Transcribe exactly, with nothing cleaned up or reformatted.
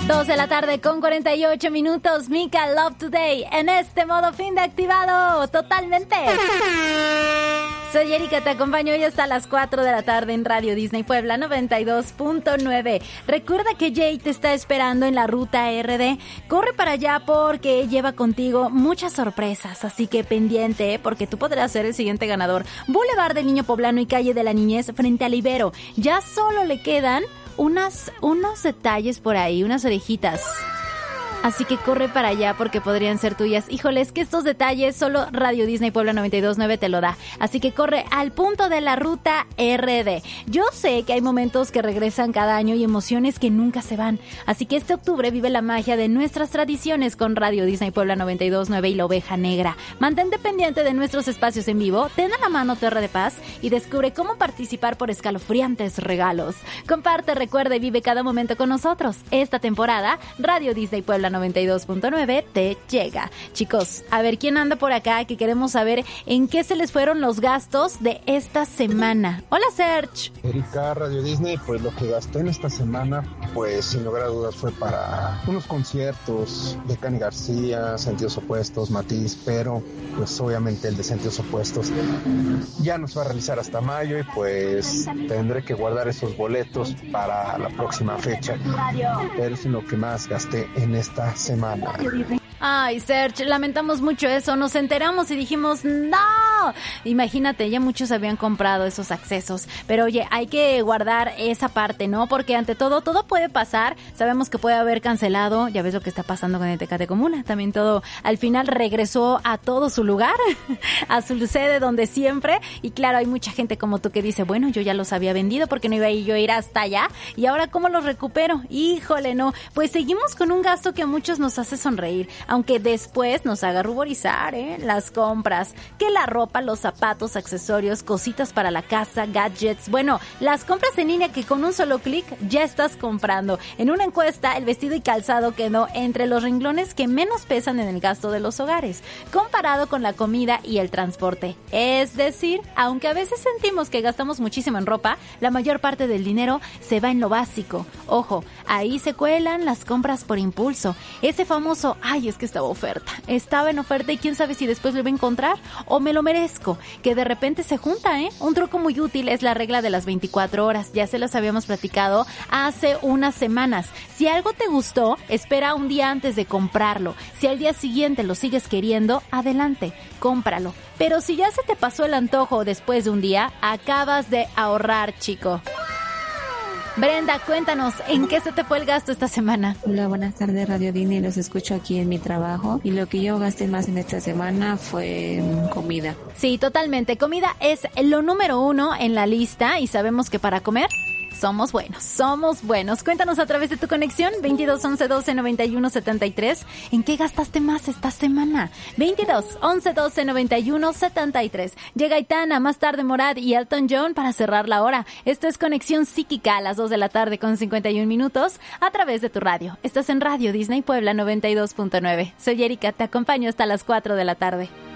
dos de la tarde con cuarenta y ocho minutos. Mika Love Today en este modo fin de activado totalmente. Soy Erika, te acompaño hoy hasta las cuatro de la tarde en Radio Disney Puebla noventa y dos punto nueve. Recuerda que Jay te está esperando en la ruta R D. Corre para allá porque lleva contigo muchas sorpresas, así que pendiente porque tú podrás ser el siguiente ganador. Boulevard del Niño Poblano y Calle de la Niñez frente al Ibero. Ya solo le quedan unas unos detalles por ahí, unas orejitas. Así que corre para allá porque podrían ser tuyas. Híjole, es que estos detalles solo Radio Disney Puebla noventa y dos punto nueve te lo da. Así que corre al punto de la ruta R D. Yo sé que hay momentos que regresan cada año y emociones que nunca se van. Así que este octubre vive la magia de nuestras tradiciones con Radio Disney Puebla noventa y dos punto nueve y la Oveja Negra. Mantente pendiente de nuestros espacios en vivo, ten a la mano tu R de Paz y descubre cómo participar por escalofriantes regalos. Comparte, recuerda y vive cada momento con nosotros. Esta temporada, Radio Disney Puebla noventa y dos punto nueve te llega. Chicos, a ver quién anda por acá, que queremos saber en qué se les fueron los gastos de esta semana. Hola, Serge. Erika, Radio Disney, pues lo que gasté en esta semana, pues sin lugar a dudas fue para unos conciertos de Cani García, Sentidos Opuestos, Matiz, pero pues obviamente el de Sentidos Opuestos ya nos va a realizar hasta mayo y pues tendré que guardar esos boletos para la próxima fecha. Pero es lo que más gasté en esta semana. Ay, Serge, lamentamos mucho eso. Nos enteramos y dijimos, ¡no! Imagínate, ya muchos habían comprado esos accesos. Pero oye, hay que guardar esa parte, ¿no? Porque ante todo, todo puede pasar. Sabemos que puede haber cancelado. Ya ves lo que está pasando con el Tecate Comuna. También todo, al final regresó a todo su lugar, a su sede donde siempre. Y claro, hay mucha gente como tú que dice, bueno, yo ya los había vendido porque no iba a ir yo a ir hasta allá. Y ahora, ¿cómo los recupero? Híjole, no. Pues seguimos con un gasto que a muchos nos hace sonreír. Aunque después nos haga ruborizar, ¿eh? Las compras, que la ropa, los zapatos, accesorios, cositas para la casa, gadgets, bueno, las compras en línea que con un solo clic ya estás comprando. En una encuesta, el vestido y calzado quedó entre los renglones que menos pesan en el gasto de los hogares, comparado con la comida y el transporte. Es decir, aunque a veces sentimos que gastamos muchísimo en ropa, la mayor parte del dinero se va en lo básico. Ojo, ahí se cuelan las compras por impulso. Ese famoso, ay, es que estaba oferta, estaba en oferta y quién sabe si después lo voy a encontrar o me lo merezco, que de repente se junta, ¿eh? Un truco muy útil es la regla de las veinticuatro horas, ya se los habíamos platicado hace unas semanas. Si algo te gustó, espera un día antes de comprarlo. Si al día siguiente lo sigues queriendo, adelante, cómpralo. Pero si ya se te pasó el antojo después de un día, acabas de ahorrar, chico. Brenda, cuéntanos, ¿en qué se te fue el gasto esta semana? Hola, buenas tardes, Radio Disney, los escucho aquí en mi trabajo y lo que yo gasté más en esta semana fue comida. Sí, totalmente, comida es lo número uno en la lista y sabemos que para comer somos buenos, somos buenos. Cuéntanos a través de tu conexión, veintidós, once, doce, noventa y uno, setenta y tres. ¿En qué gastaste más esta semana? veintidós, once, doce, noventa y uno, setenta y tres. Llega Aitana, más tarde Morad y Elton John para cerrar la hora. Esto es Conexión Psíquica a las dos de la tarde con cincuenta y un minutos a través de tu radio. Estás en Radio Disney Puebla noventa y dos punto nueve. Soy Erika, te acompaño hasta las cuatro de la tarde.